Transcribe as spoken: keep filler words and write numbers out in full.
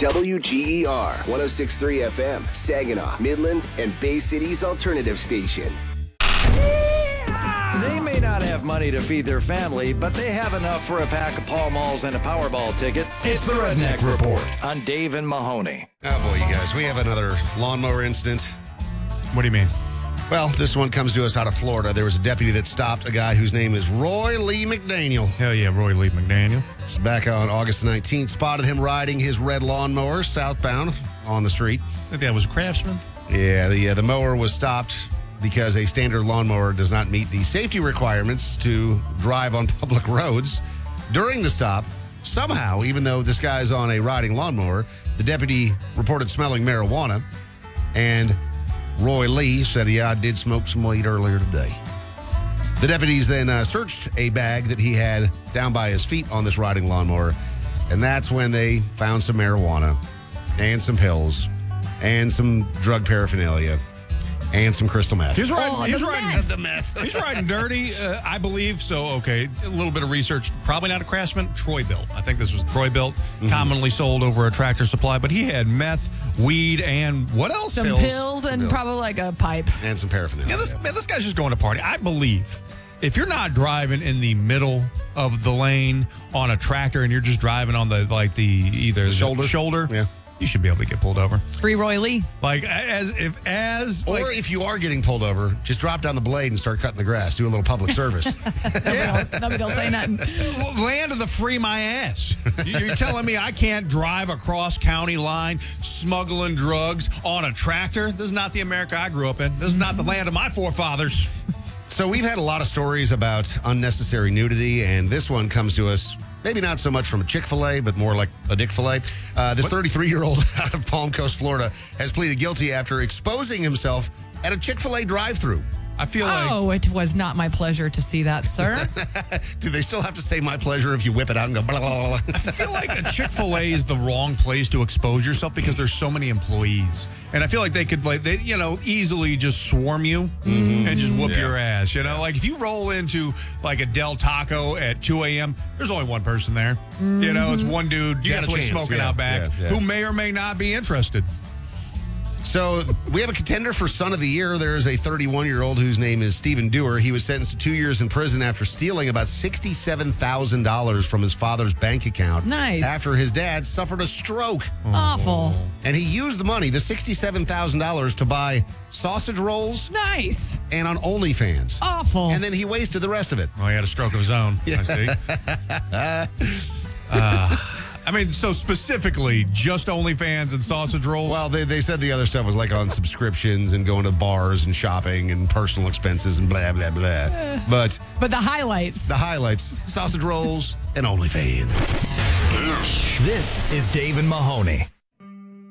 W G E R, one oh six point three F M, Saginaw, Midland, and Bay City's alternative station. They may not have money to feed their family, but they have enough for a pack of Pall Malls and a Powerball ticket. It's the Redneck Report on Dave and Mahoney. Oh, boy, you guys. We have another lawnmower incident. What do you mean? Well, this one comes to us out of Florida. There was a deputy that stopped a guy whose name is Roy Lee McDaniel. Hell yeah, Roy Lee McDaniel. It's back on August nineteenth. Spotted him riding his red lawnmower southbound on the street. I think that was a Craftsman. Yeah, the, uh, the mower was stopped because a standard lawnmower does not meet the safety requirements to drive on public roads. During the stop, somehow, even though this guy's on a riding lawnmower, the deputy reported smelling marijuana, and Roy Lee said, yeah, I did smoke some weed earlier today. The deputies then uh, searched a bag that he had down by his feet on this riding lawnmower, and that's when they found some marijuana and some pills and some drug paraphernalia and some crystal meth. He's riding, Oh, he's the riding, meth. The meth. he's riding dirty, uh, I believe. So, okay, a little bit of research. Probably not a Craftsman. Troy-Bilt. I think this was Troy-Bilt, mm-hmm. commonly sold over a Tractor Supply. But he had meth, weed, and what else? Some Pills. pills, and Pills. probably like a pipe. And some paraphernalia. Yeah, this, man, this guy's just going to party. I believe if you're not driving in the middle of the lane on a tractor and you're just driving on the, like, the either the shoulder. shoulder, Yeah. you should be able to get pulled over. Free Roy Lee. Like, as if, as, Or like, if you are getting pulled over, just drop down the blade and start cutting the grass. Do a little public service. yeah. Nobody don't say nothing. Land of the free my ass. You're telling me I can't drive across county line smuggling drugs on a tractor? This is not the America I grew up in. This is not the land of my forefathers. So we've had a lot of stories about unnecessary nudity, and this one comes to us maybe not so much from a Chick-fil-A, but more like a Dick-fil-A. Uh, this thirty-three-year-old out of Palm Coast, Florida, has pleaded guilty after exposing himself at a Chick-fil-A drive-thru. I feel like... Oh, it was not my pleasure to see that, sir. Do they still have to say my pleasure if you whip it out and go blah, blah, blah? I feel like a Chick-fil-A is the wrong place to expose yourself because there's so many employees. And I feel like they could, like, they, you know, easily just swarm you mm-hmm. and just whoop Yeah. your ass. You know, like if you roll into like a Del Taco at two a.m., there's only one person there. Mm-hmm. You know, it's one dude You got a definitely chance, smoking yeah, out back yeah, yeah. who may or may not be interested. So we have a contender for Son of the Year. There's a thirty-one-year-old whose name is Stephen Dewar. He was sentenced to two years in prison after stealing about sixty-seven thousand dollars from his father's bank account. Nice. After his dad suffered a stroke. Awful. And he used the money, the sixty-seven thousand dollars, to buy sausage rolls Nice. and on OnlyFans. Awful. And then he wasted the rest of it. Oh, he had a stroke of his own. I see. uh, I mean, so specifically, just OnlyFans and sausage rolls? Well, they, they said the other stuff was like on subscriptions and going to bars and shopping and personal expenses and blah, blah, blah. But but the highlights. the highlights, sausage rolls and OnlyFans. This is Dave and Mahoney.